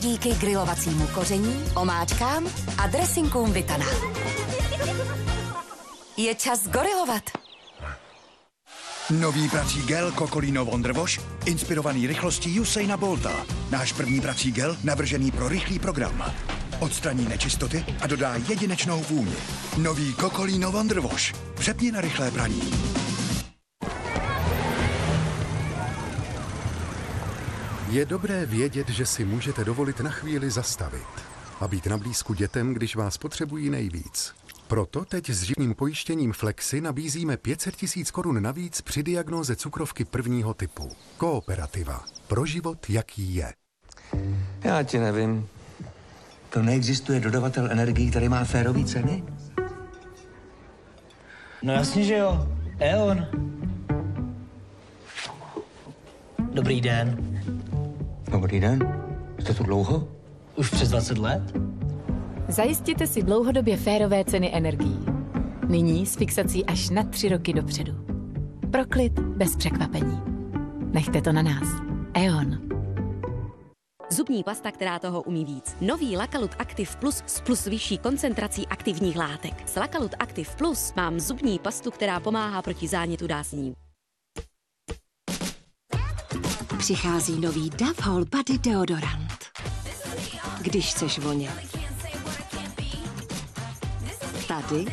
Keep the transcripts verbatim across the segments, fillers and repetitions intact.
Díky grilovacímu koření, omáčkám a dressinkům Vitana. Je čas gorilovat. Nový prací gel Cocolino Wonder Wash, inspirovaný rychlostí Usaina Bolta. Náš první prací gel, navržený pro rychlý program. Odstraní nečistoty a dodá jedinečnou vůni. Nový Cocolino Wonder Wash. Přepni na rychlé praní. Je dobré vědět, že si můžete dovolit na chvíli zastavit a být na blízku dětem, když vás potřebují nejvíc. Proto teď s živým pojištěním Flexi nabízíme pět set tisíc korun navíc při diagnóze cukrovky prvního typu. Kooperativa. Pro život, jaký je. Já ti nevím. To neexistuje dodavatel energií, který má férový ceny? No jasně, že jo. E.ON. Dobrý den. Dobrý den. Jste tu dlouho? Už přes dvacet let? Zajistěte si dlouhodobě férové ceny energií. Nyní s fixací až na tři roky dopředu. Pro klid bez překvapení. Nechte to na nás. E.ON. Zubní pasta, která toho umí víc. Nový Lakalut Active Plus s plus vyšší koncentrací aktivních látek. S Lakalut Active Plus mám zubní pastu, která pomáhá proti zánětu dásní. Přichází nový Dove Whole Body deodorant. Když chceš vonět. Tady.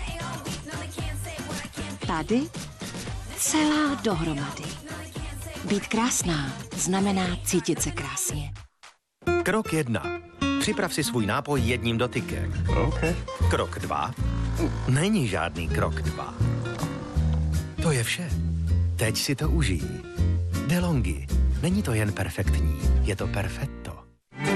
Tady. Celá dohromady. Být krásná znamená cítit se krásně. Krok jedna. Připrav si svůj nápoj jedním dotykem. Okay. Krok dva. Není žádný krok dva. To je vše. Teď si to užij. DeLonghi. Není to jen perfektní, je to perfetto.